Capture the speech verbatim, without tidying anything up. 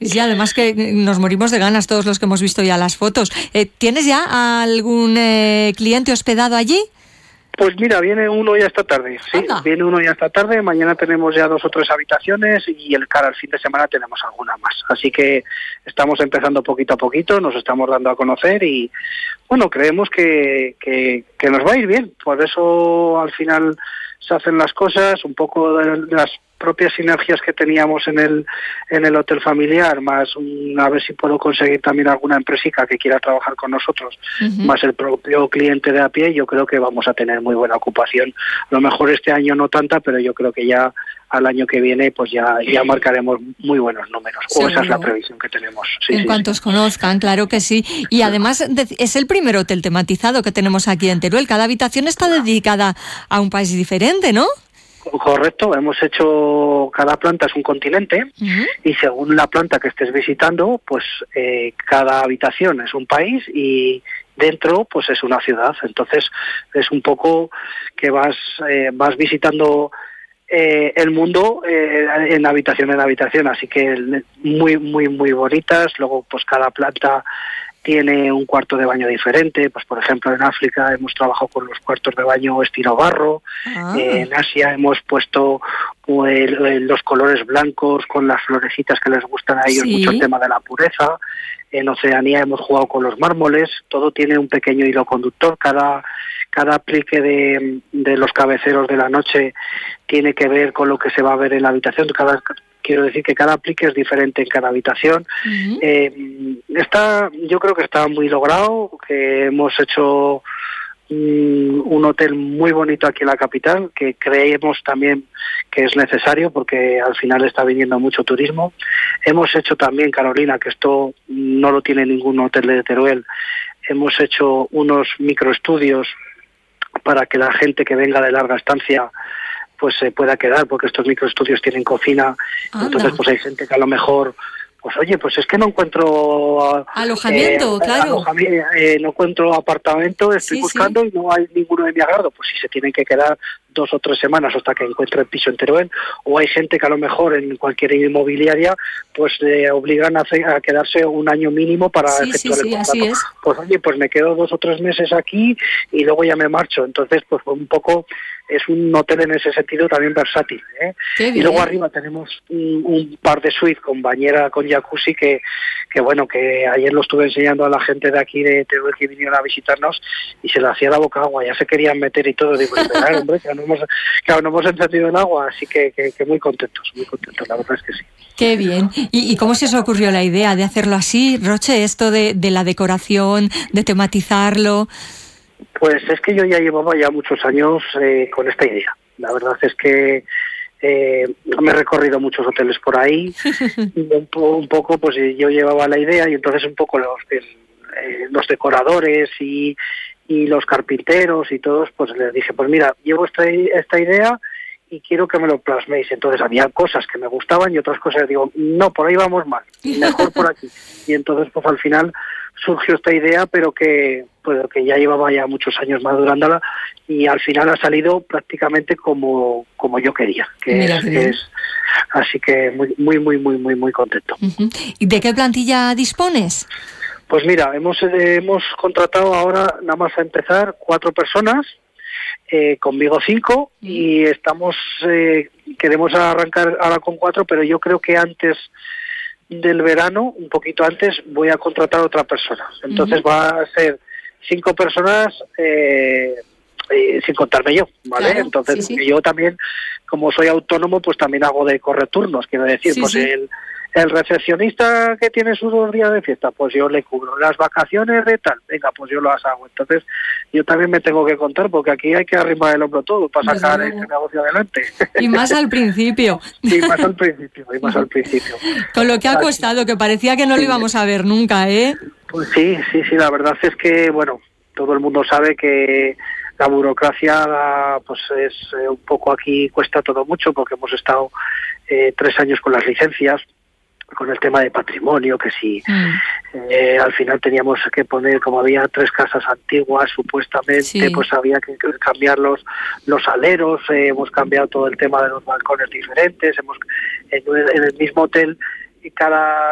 Sí, sí, además que nos morimos de ganas todos los que hemos visto ya las fotos. Eh, ¿Tienes ya algún eh, cliente hospedado allí? Pues mira, viene uno ya esta tarde, sí, Anda. viene uno ya esta tarde, mañana tenemos ya dos o tres habitaciones y el cara al fin de semana tenemos alguna más. Así que estamos empezando poquito a poquito, nos estamos dando a conocer y bueno, creemos que, que, que nos va a ir bien. Por eso al final se hacen las cosas, un poco de las propias sinergias que teníamos en el en el hotel familiar, más un, a ver si puedo conseguir también alguna empresica que quiera trabajar con nosotros, uh-huh. más el propio cliente de a pie, yo creo que vamos a tener muy buena ocupación. A lo mejor este año no tanta, pero yo creo que ya al año que viene pues ya ya marcaremos muy buenos números. O esa es la previsión que tenemos. Sí, en sí, cuanto sí. os conozcan, claro que sí. Y además es el primer hotel tematizado que tenemos aquí en Teruel. Cada habitación está dedicada a un país diferente, ¿no? Correcto, hemos hecho, cada planta es un continente uh-huh. y según la planta que estés visitando, pues eh, cada habitación es un país y dentro pues es una ciudad. Entonces es un poco que vas eh, vas visitando eh, el mundo eh, en habitación en habitación, así que muy muy muy bonitas. Luego pues cada planta tiene un cuarto de baño diferente, pues por ejemplo en África hemos trabajado con los cuartos de baño estilo barro, ah. eh, en Asia hemos puesto pues, los colores blancos con las florecitas que les gustan a ellos, ¿sí? Mucho el tema de la pureza. En Oceanía hemos jugado con los mármoles, todo tiene un pequeño hilo conductor, cada cada plique de, de los cabeceros de la noche tiene que ver con lo que se va a ver en la habitación. Cada, quiero decir que cada plique es diferente en cada habitación. Uh-huh. Eh, está, yo creo que está muy logrado, que hemos hecho um, un hotel muy bonito aquí en la capital, que creemos también que es necesario porque al final está viniendo mucho turismo. Hemos hecho también, Carolina, que esto no lo tiene ningún hotel de Teruel, hemos hecho unos microestudios para que la gente que venga de larga estancia pues se pueda quedar, porque estos microestudios tienen cocina. Anda. Entonces pues hay gente que a lo mejor pues oye, pues es que no encuentro alojamiento, eh, claro. Alojamiento, eh, no encuentro apartamento, estoy sí, buscando sí. y no hay ninguno de mi agrado, pues si se tienen que quedar dos o tres semanas hasta que encuentre el piso en Teruel, o hay gente que a lo mejor en cualquier inmobiliaria pues le obligan a, hacer, a quedarse un año mínimo para sí, efectuar sí, sí, el contrato. Así es. Pues oye, pues me quedo dos o tres meses aquí y luego ya me marcho. Entonces pues un poco es un hotel en ese sentido también versátil, ¿eh? Y luego arriba tenemos un, un par de suites con bañera, con jacuzzi, que, que bueno, que ayer lo estuve enseñando a la gente de aquí de Teruel que vinieron a visitarnos y se le hacía la boca agua, ya se querían meter y todo. Digo, esperar, hombre, que no hemos, claro, no hemos encendido el agua, así que, que, que muy contentos, muy contentos, la verdad es que sí. Qué bien. ¿Y, y cómo se os ocurrió la idea de hacerlo así, Roche, esto de, de la decoración, de tematizarlo? Pues es que yo ya llevaba ya muchos años eh, con esta idea. La verdad es que eh, me he recorrido muchos hoteles por ahí y un, po- un poco pues yo llevaba la idea y entonces un poco los, el, eh, los decoradores y, y los carpinteros y todos pues les dije, pues mira, llevo esta, esta idea y quiero que me lo plasméis. Entonces había cosas que me gustaban y otras cosas digo, no, por ahí vamos mal, mejor por aquí. Y entonces pues al final surgió esta idea, pero que pues que ya llevaba ya muchos años madurándola y al final ha salido prácticamente como como yo quería, que Mira, es, es así que muy muy muy muy muy muy contento. Uh-huh. ¿Y de qué plantilla dispones? Pues mira, hemos eh, hemos contratado ahora nada más a empezar cuatro personas. Eh, conmigo cinco y estamos eh, queremos arrancar ahora con cuatro, pero yo creo que antes del verano, un poquito antes, voy a contratar a otra persona. Entonces uh-huh. va a ser cinco personas eh, eh, sin contarme yo, ¿vale? Claro, entonces sí, sí. yo también, como soy autónomo, pues también hago de correturnos, quiero decir, sí, pues sí. el El recepcionista que tiene sus dos días de fiesta, pues yo le cubro. Las vacaciones de tal, venga, pues yo las hago. Entonces, yo también me tengo que contar, porque aquí hay que arrimar el hombro todo para sacar este negocio adelante. Y más al principio. Y más al principio, y más al principio. Con lo que ha costado, que parecía que no lo íbamos a ver nunca, ¿eh? Pues sí, sí, sí, la verdad es que, bueno, todo el mundo sabe que la burocracia, pues es eh, un poco aquí, cuesta todo mucho, porque hemos estado eh, tres años con las licencias, con el tema de patrimonio, que si mm. eh, al final teníamos que poner, como había tres casas antiguas supuestamente, sí. pues había que cambiar los, los aleros, eh, hemos cambiado todo el tema de los balcones diferentes, hemos en, en el mismo hotel cada